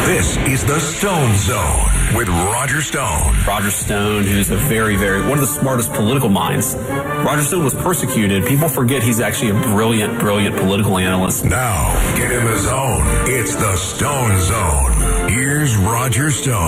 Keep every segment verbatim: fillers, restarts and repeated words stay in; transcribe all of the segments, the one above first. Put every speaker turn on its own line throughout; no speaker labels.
This is the Stone Zone with Roger Stone.
Roger Stone, who's a very, very, one of the smartest political minds. Roger Stone was persecuted. People forget he's actually a brilliant, brilliant political analyst.
Now, get in the zone. It's the Stone Zone. Here's Roger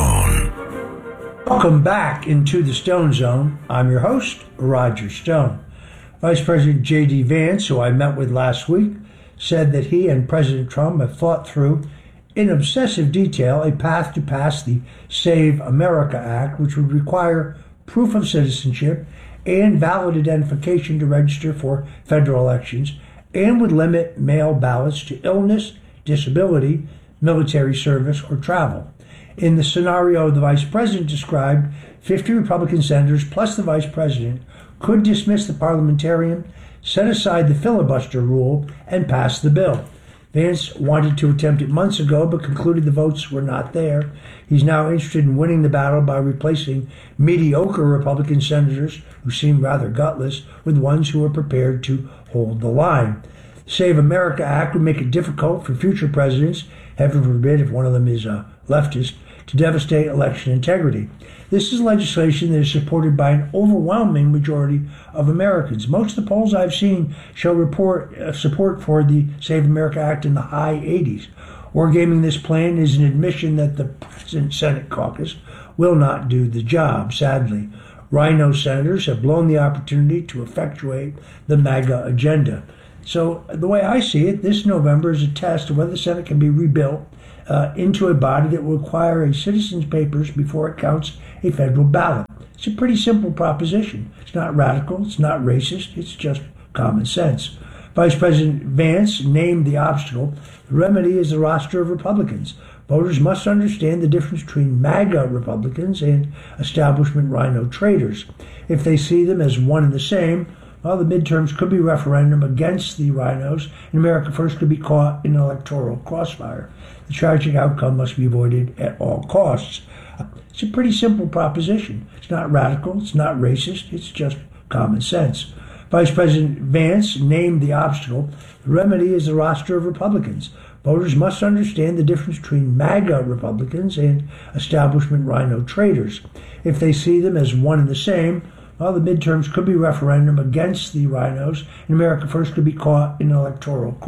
Stone.
Welcome back into the Stone Zone. I'm your host, Roger Stone. Vice President J D Vance, who I met with last week, said that he and President Trump have thought through in obsessive detail a path to pass the Save America Act, which would require proof of citizenship and valid identification to register for federal elections, and would limit mail ballots to illness, disability, military service, or travel. In the scenario the vice president described, fifty Republican senators plus the vice president could dismiss the parliamentarian, set aside the filibuster rule, and pass the bill. Vance wanted to attempt it months ago, but concluded the votes were not there. He's now interested in winning the battle by replacing mediocre Republican senators who seem rather gutless with ones who are prepared to hold the line. The Save America Act would make it difficult for future presidents, heaven forbid if one of them is a leftist, to devastate election integrity. This is legislation that is supported by an overwhelming majority of Americans. Most of the polls I've seen show report, uh, support for the Save America Act in the high eighties. Wargaming this plan is an admission that the present Senate caucus will not do the job, sadly. Rhino senators have blown the opportunity to effectuate the MAGA agenda. So the way I see it, this November is a test of whether the Senate can be rebuilt Uh, into a body that will require a citizen's papers before it counts a federal ballot. It's a pretty simple proposition. It's not radical, it's not racist, it's just common sense. Vice President Vance named the obstacle. The remedy is the roster of Republicans. Voters must understand the difference between MAGA Republicans and establishment rhino traitors. If they see them as one and the same, well, the midterms could be referendum against the rhinos, and America First could be caught in an electoral crossfire. The tragic outcome must be avoided at all costs. It's a pretty simple proposition. It's not radical, it's not racist, it's just common sense. Vice President Vance named the obstacle. The remedy is the roster of Republicans. Voters must understand the difference between MAGA Republicans and establishment rhino traitors. If they see them as one and the same, well, the midterms could be referendum against the rhinos, and America First could be caught in an electoral